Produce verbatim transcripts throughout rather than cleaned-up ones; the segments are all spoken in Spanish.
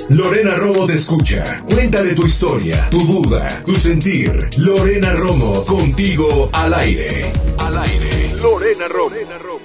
Lorena Romo te escucha. Cuéntale tu historia, tu duda, tu sentir. Lorena Romo, contigo al aire. Al aire. Lorena Romo. Lorena Romo.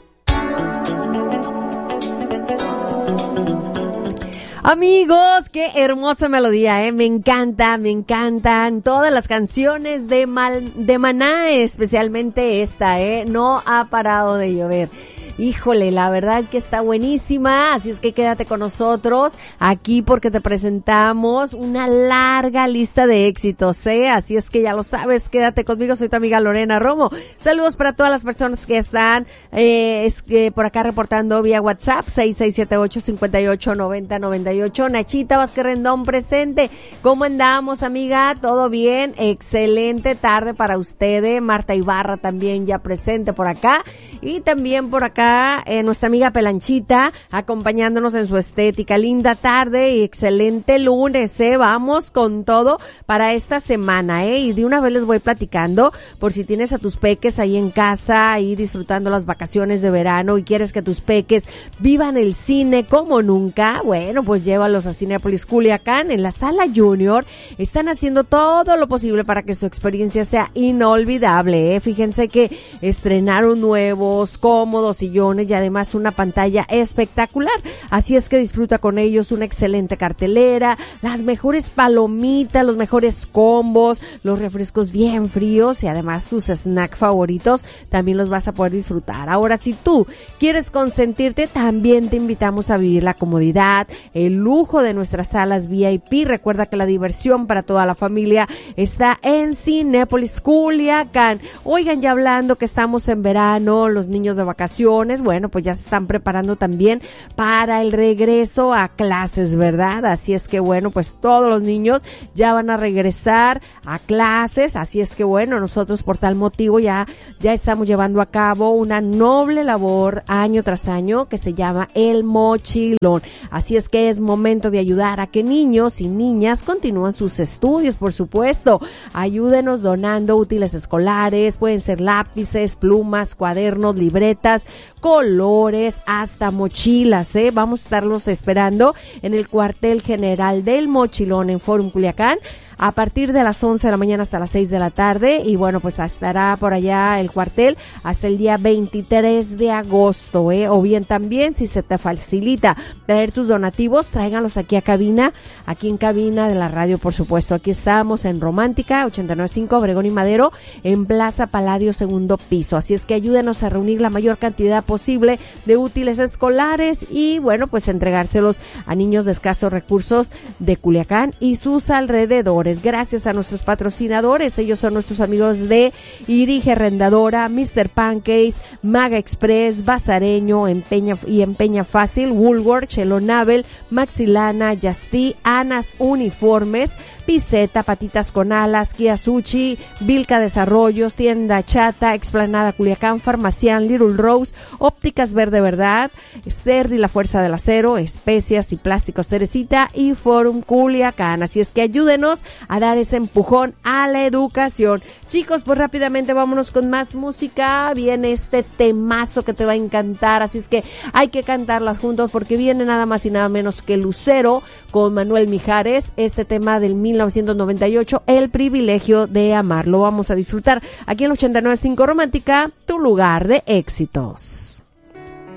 Amigos, qué hermosa melodía, ¿eh? Me encanta, me encantan todas las canciones de, Mal, de Maná, especialmente esta, ¿eh? No ha parado de llover. Híjole, la verdad que está buenísima, así es que quédate con nosotros aquí porque te presentamos una larga lista de éxitos, ¿eh? Así es que ya lo sabes, quédate conmigo, soy tu amiga Lorena Romo. Saludos para todas las personas que están eh, es, eh, por acá reportando vía WhatsApp, seis seis siete ocho, cinco ocho, nueve cero nueve ocho. Nachita Vázquez Rendón presente. ¿Cómo andamos, amiga? ¿Todo bien? Excelente tarde para ustedes. Marta Ibarra también ya presente por acá. Y también por acá Eh, nuestra amiga Pelanchita acompañándonos en su estética. Linda tarde y excelente lunes, eh. Vamos con todo para esta semana, eh. Y de una vez les voy platicando por si tienes a tus peques ahí en casa, ahí disfrutando las vacaciones de verano y quieres que tus peques vivan el cine como nunca. Bueno, pues llévalos a Cinépolis Culiacán en la Sala Junior. Están haciendo todo lo posible para que su experiencia sea inolvidable, eh. Fíjense que estrenaron nuevos, cómodos sillones y además una pantalla espectacular, así es que disfruta con ellos una excelente cartelera, las mejores palomitas, los mejores combos, los refrescos bien fríos y además tus snacks favoritos también los vas a poder disfrutar. Ahora, si tú quieres consentirte, también te invitamos a vivir la comodidad, el lujo de nuestras salas V I P. Recuerda que la diversión para toda la familia está en Cinépolis Culiacán. Oigan, ya hablando que estamos en verano, los niños de vacaciones, bueno, pues ya se están preparando también para el regreso a clases, ¿verdad? Así es que bueno, pues todos los niños ya van a regresar a clases, así es que bueno, nosotros por tal motivo ya, ya estamos llevando a cabo una noble labor año tras año que se llama El Mochilón. Así es que es momento de ayudar a que niños y niñas continúen sus estudios, por supuesto. Ayúdenos donando útiles escolares, pueden ser lápices, plumas, cuadernos, libretas, colores, hasta mochilas, ¿eh? Vamos a estarlos esperando en el cuartel general del Mochilón en Forum Culiacán a partir de las once de la mañana hasta las seis de la tarde y bueno, pues estará por allá el cuartel hasta el día veintitrés de agosto, ¿eh? O bien también, si se te facilita traer tus donativos, tráiganlos aquí a cabina, aquí en cabina de la radio, por supuesto. Aquí estamos en Romántica, ochenta y nueve punto cinco, Obregón y Madero, en Plaza Palladio, segundo piso. Así es que ayúdenos a reunir la mayor cantidad posible de útiles escolares y bueno, pues entregárselos a niños de escasos recursos de Culiacán y sus alrededores. Gracias a nuestros patrocinadores, ellos son nuestros amigos de Irige Arrendadora, mister Pancakes, Maga Express, Bazareño, Empeña y Empeña Fácil, Woolworth, Chelonabel, Maxilana, Yastí, Anas Uniformes, Piseta, Patitas con Alas, Kia Sushi, Vilca Desarrollos, Tienda Chata, Explanada Culiacán, Farmacián, Little Rose, Ópticas Verde Verdad, Cerdi, La Fuerza del Acero, Especias y Plásticos Teresita y Forum Culiacán. Así es que ayúdenos a dar ese empujón a la educación. Chicos, pues rápidamente vámonos con más música. Viene este temazo que te va a encantar, así es que hay que cantarlas juntos porque viene nada más y nada menos que Lucero con Manuel Mijares, este tema del mil novecientos noventa y ocho, El Privilegio de Amar. Lo vamos a disfrutar aquí en ochenta y nueve punto cinco Romántica, tu lugar de éxitos.